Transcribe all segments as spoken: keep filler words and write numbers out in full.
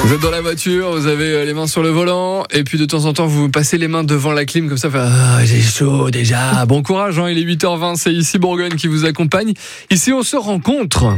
Vous êtes dans la voiture, vous avez les mains sur le volant, et puis de temps en temps vous passez les mains devant la clim comme ça, ah, j'ai chaud déjà. Bon courage, hein, il est huit heures vingt, c'est ici Bourgogne qui vous accompagne. Ici on se rencontre.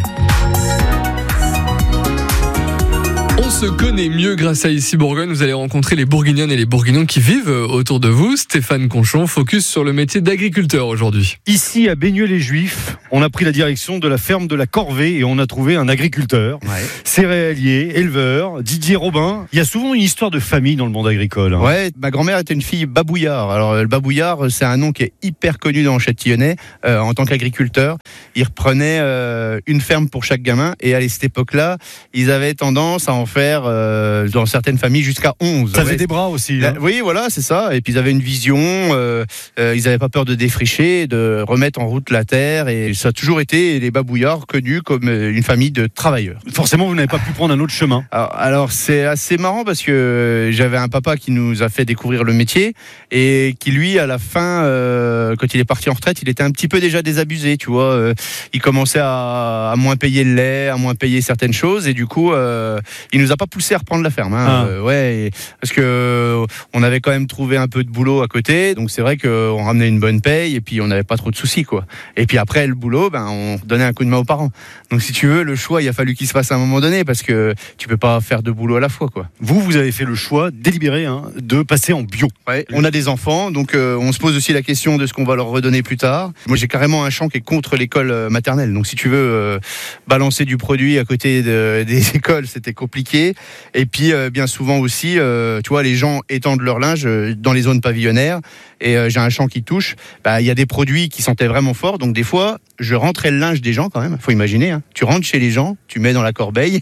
On se connaît mieux grâce à Ici Bourgogne. Vous allez rencontrer les Bourguignonnes et les Bourguignons qui vivent autour de vous. Stéphane Conchon, focus sur le métier d'agriculteur aujourd'hui. Ici à Beigneux-les-Juifs, on a pris la direction de la ferme de la Corvée et on a trouvé un agriculteur, ouais. céréalier, éleveur, Didier Robin. Il y a souvent une histoire de famille dans le monde agricole. Hein. Ouais, ma grand-mère était une fille babouillard. Alors le babouillard, c'est un nom qui est hyper connu dans le Châtillonnais euh, en tant qu'agriculteur. Il reprenait euh, une ferme pour chaque gamin et à cette époque-là, ils avaient tendance à en faire euh, dans certaines familles jusqu'à onze. Ça faisait des bras aussi. Hein. Oui, voilà, c'est ça. Et puis ils avaient une vision, euh, euh, ils n'avaient pas peur de défricher, de remettre en route la terre. Et ça a toujours été les babouillards connus comme une famille de travailleurs. Forcément, vous n'avez pas pu prendre un autre chemin. Alors, alors c'est assez marrant parce que j'avais un papa qui nous a fait découvrir le métier et qui lui, à la fin, euh, quand il est parti en retraite, il était un petit peu déjà désabusé, tu vois. Euh, il commençait à, à moins payer le lait, à moins payer certaines choses et du coup, euh, il nous a pas poussé à reprendre la ferme. Hein. Ah. Euh, ouais, et, parce que euh, on avait quand même trouvé un peu de boulot à côté, donc c'est vrai qu'on ramenait une bonne paye et puis on n'avait pas trop de soucis, quoi. Et puis après le boulot, ben on donnait un coup de main aux parents. Donc si tu veux, le choix, il a fallu qu'il se fasse à un moment donné parce que tu peux pas faire deux boulots à la fois, quoi. Vous, vous avez fait le choix délibéré hein, de passer en bio. Ouais, on a des enfants, donc euh, on se pose aussi la question de ce qu'on va leur redonner plus tard. Moi, j'ai carrément un champ qui est contre l'école maternelle. Donc si tu veux euh, balancer du produit à côté de, des écoles, c'était compliqué. Et puis euh, bien souvent aussi, euh, tu vois, les gens étendent leur linge euh, dans les zones pavillonnaires. Et euh, j'ai un champ qui touche. Bah, il y a des produits qui sentaient vraiment fort. Donc des fois, je rentrais le linge des gens quand même. Faut imaginer. Hein. Tu rentres chez les gens, tu mets dans la corbeille.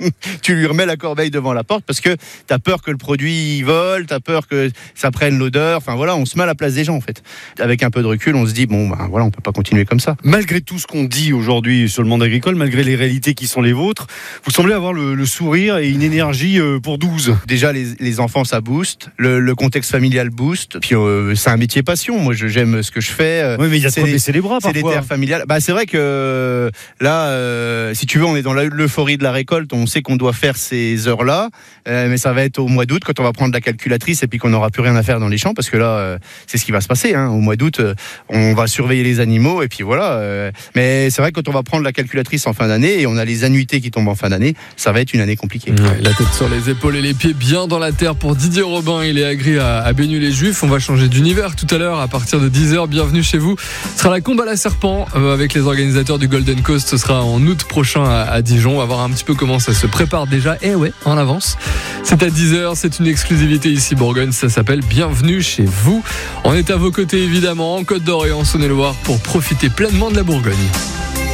Tu lui remets la corbeille devant la porte parce que t'as peur que le produit vole, t'as peur que ça prenne l'odeur. Enfin voilà, on se met à la place des gens en fait. Avec un peu de recul, on se dit bon ben voilà, on peut pas continuer comme ça. Malgré tout ce qu'on dit aujourd'hui sur le monde agricole, malgré les réalités qui sont les vôtres, vous semblez avoir le, le sourire et une énergie pour douze. Déjà les, les enfants ça booste, le, le contexte familial booste. Puis euh, c'est un métier passion. Moi je, j'aime ce que je fais. Oui mais il y a de quoi baisser les bras parfois. C'est des terres familiales. Bah c'est vrai que là, euh, si tu veux, on est dans l'euphorie de la récolte. On sait qu'on doit faire ces heures-là, euh, mais ça va être au mois d'août quand on va prendre la calculatrice et puis qu'on n'aura plus rien à faire dans les champs parce que là, euh, c'est ce qui va se passer. Hein. Au mois d'août, euh, on va surveiller les animaux et puis voilà. Euh, mais c'est vrai que quand on va prendre la calculatrice en fin d'année et on a les annuités qui tombent en fin d'année, ça va être une année compliquée. Ouais, la tête sur les épaules et les pieds bien dans la terre pour Didier Robin. Il est agri à, à Beigneux-les-Juifs. On va changer d'univers tout à l'heure à partir de dix heures. Bienvenue chez vous. Ce sera la combe à la serpent euh, avec les organisateurs du Golden Coast. Ce sera en août prochain à, à Dijon. On va voir un petit peu comment ça se prépare déjà, eh ouais, en avance. C'est à dix heures, c'est une exclusivité ici Bourgogne, ça s'appelle Bienvenue chez vous. On est à vos côtés évidemment en Côte d'Or et en Saône-et-Loire pour profiter pleinement de la Bourgogne.